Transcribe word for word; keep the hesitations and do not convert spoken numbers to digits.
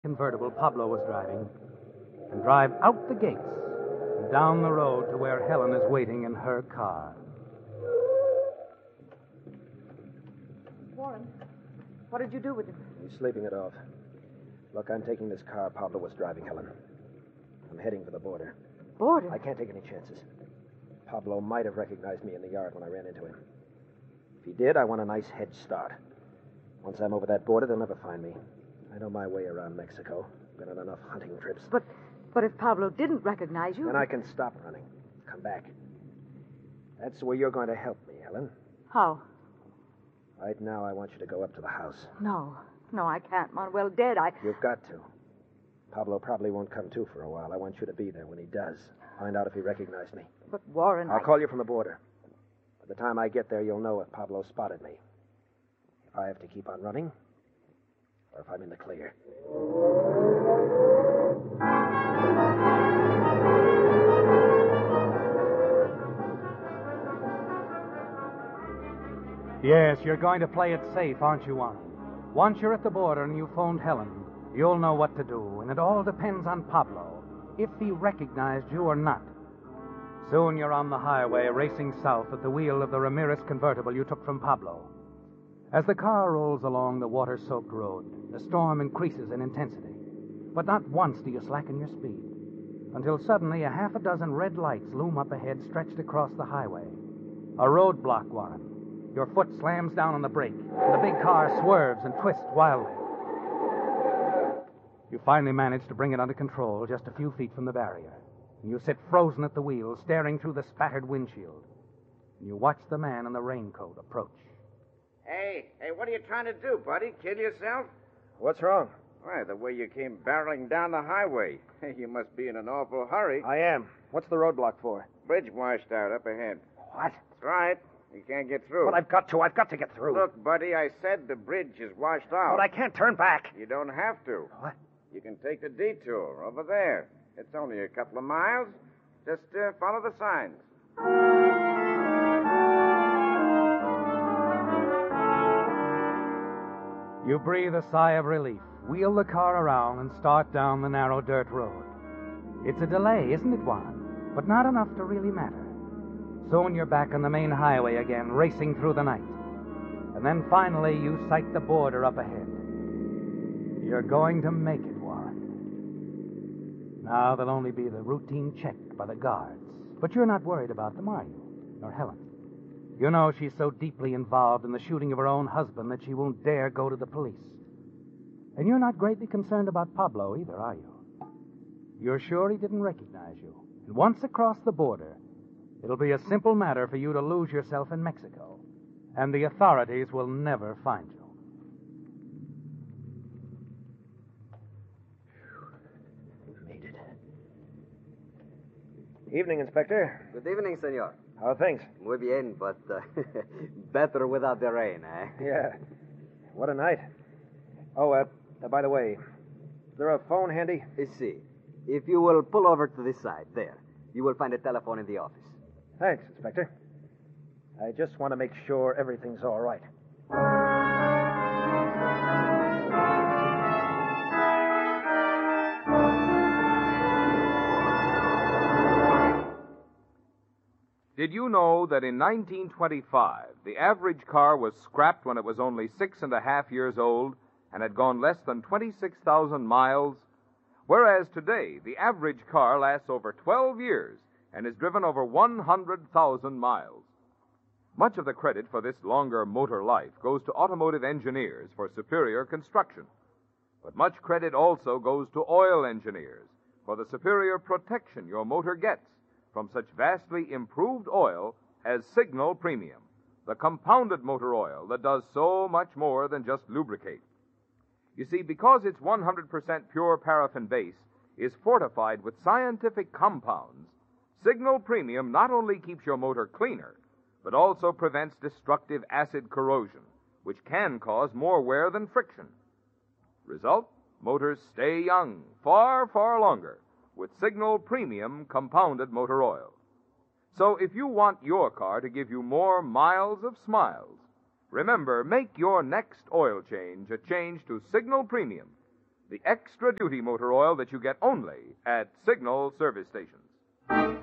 convertible Pablo was driving and drive out the gates and down the road to where Helen is waiting in her car. Warren, what did you do with him? He's sleeping it off. Look, I'm taking this car Pablo was driving, Helen. I'm heading for the border. Border? I can't take any chances. Pablo might have recognized me in the yard when I ran into him. If he did, I want a nice head start. Once I'm over that border, they'll never find me. I know my way around Mexico. Been on enough hunting trips. But but if Pablo didn't recognize you... Then I can stop running. Come back. That's where you're going to help me, Helen. How? Right now, I want you to go up to the house. No. No, I can't. Manuel dead. I... You've got to. Pablo probably won't come to for a while. I want you to be there when he does. Find out if he recognized me. But, Warren, I'll I... call you from the border. By the time I get there, you'll know if Pablo spotted me. If I have to keep on running, or if I'm in the clear. Yes, you're going to play it safe, aren't you, Warren? Once you're at the border and you've phoned Helen, you'll know what to do, and it all depends on Pablo, if he recognized you or not. Soon you're on the highway, racing south at the wheel of the Ramirez convertible you took from Pablo. As the car rolls along the water-soaked road, the storm increases in intensity. But not once do you slacken your speed, until suddenly a half a dozen red lights loom up ahead, stretched across the highway. A roadblock, Warren. Your foot slams down on the brake, and the big car swerves and twists wildly. You finally manage to bring it under control just a few feet from the barrier. And you sit frozen at the wheel, staring through the spattered windshield. And you watch the man in the raincoat approach. Hey, hey, what are you trying to do, buddy? Kill yourself? What's wrong? Why, the way you came barreling down the highway. You must be in an awful hurry. I am. What's the roadblock for? Bridge washed out up ahead. What? That's right. You can't get through. But I've got to. I've got to get through. Look, buddy, I said the bridge is washed out. But I can't turn back. You don't have to. What? You can take the detour over there. It's only a couple of miles. Just uh, follow the signs. You breathe a sigh of relief, wheel the car around, and start down the narrow dirt road. It's a delay, isn't it, Warren? But not enough to really matter. Soon you're back on the main highway again, racing through the night. And then finally you sight the border up ahead. You're going to make it, Warren. Now there'll only be the routine check by the guards. But you're not worried about them, are you? Nor Helen. You know she's so deeply involved in the shooting of her own husband that she won't dare go to the police. And you're not greatly concerned about Pablo either, are you? You're sure he didn't recognize you. And once across the border, it'll be a simple matter for you to lose yourself in Mexico. And the authorities will never find you. Made it. Evening, Inspector. Good evening, senor. How are things? Muy bien, but uh, better without the rain, eh? Yeah. What a night. Oh, uh, uh, by the way, is there a phone handy? You see, if you will pull over to this side, there, you will find a telephone in the office. Thanks, Inspector. I just want to make sure everything's all right. Did you know that in nineteen twenty-five, the average car was scrapped when it was only six and a half years old and had gone less than twenty-six thousand miles? Whereas today, the average car lasts over twelve years and is driven over one hundred thousand miles. Much of the credit for this longer motor life goes to automotive engineers for superior construction. But much credit also goes to oil engineers for the superior protection your motor gets from such vastly improved oil as Signal Premium, the compounded motor oil that does so much more than just lubricate. You see, because its one hundred percent pure paraffin base is fortified with scientific compounds, Signal Premium not only keeps your motor cleaner, but also prevents destructive acid corrosion, which can cause more wear than friction. Result, motors stay young far, far longer with Signal Premium compounded motor oil. So if you want your car to give you more miles of smiles, remember, make your next oil change a change to Signal Premium, the extra duty motor oil that you get only at Signal service stations.